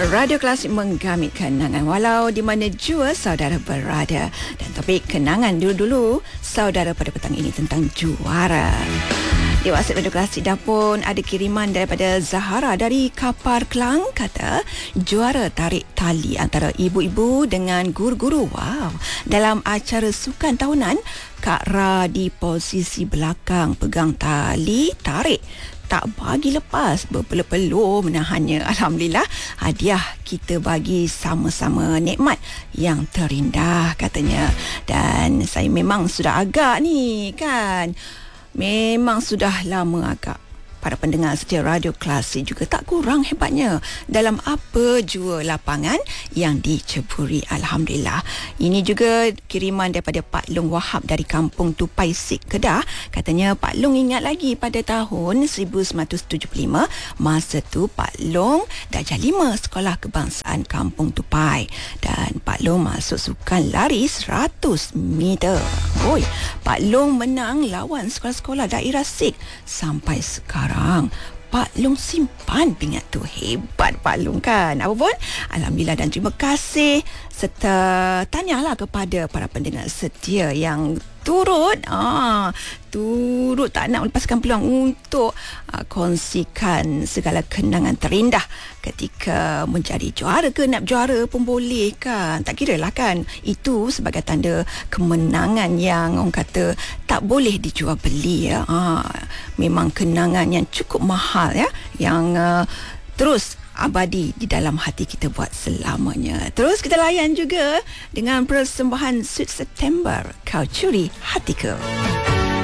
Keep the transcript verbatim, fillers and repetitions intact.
Radio Klasik menggamit kenangan walau di mana jua saudara berada. Dan topik kenangan dulu-dulu saudara pada petang ini tentang juara. Di WhatsApp Radio Klasik dah pun ada kiriman daripada Zahara dari Kapar Kelang, kata juara tarik tali antara ibu-ibu dengan guru-guru. Wow. Dalam acara sukan tahunan, Kak Ra di posisi belakang pegang tali tarik, tak bagi lepas, berpeluh-peluh menahannya. Alhamdulillah, hadiah kita bagi sama-sama nikmat yang terindah, katanya. Dan saya memang sudah agak ni kan, memang sudah lama agak. Para pendengar setia Radio Klasik juga tak kurang hebatnya dalam apa jua lapangan yang diceburi. Alhamdulillah. Ini juga kiriman daripada Pak Long Wahab dari Kampung Tupai Sik, Kedah. Katanya Pak Long ingat lagi pada tahun seribu sembilan ratus tujuh puluh lima, masa tu Pak Long darjah lima Sekolah Kebangsaan Kampung Tupai. Dan Pak Long masuk sukan lari seratus meter. Oi, Pak Long menang lawan sekolah-sekolah daerah Sik. Sampai sekarang Pak Long simpan pingat tu. Hebat Pak Long kan. Apa pun, alhamdulillah dan terima kasih, serta tanyalah kepada para pendengar setia yang turut ah, turut tak nak melepaskan peluang untuk ah, kongsikan segala kenangan terindah ketika menjadi juara ke nak juara pun boleh kan. Tak kira lah kan, itu sebagai tanda kemenangan yang orang kata tak boleh dijual beli ya. Ah, memang kenangan yang cukup mahal ya, yang uh, terus abadi di dalam hati kita buat selamanya. Terus kita layan juga dengan persembahan Sweet September, Kau Curi Hatiku.